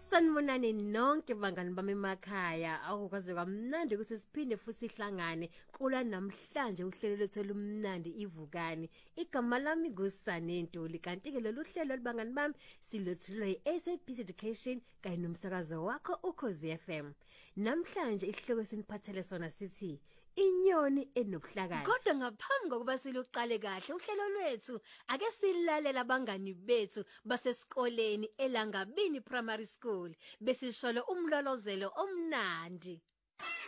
Sanibonani nonke bangani bami emakhaya. Awukwazi kwamnandi ukuthi siphinde futhi sihlangane kula namhlanje uhlelo lethu lumnandi ivukani. Igama lami nguSane Ntuli kanti ke lolu hlelo libangani bami silethulwe SABC Education kanye nomsakazo wakho Ukhozi FM. Namhlanje isihloko siniphathele sona sithi inyoni enobuhlakani. Kodwa ngaphambi kokuba siluqale kahle uhlelo lwethu ake silalela abangani bethu basesikoleni eLangabini Primary School besisholo umlolozelo omnandi.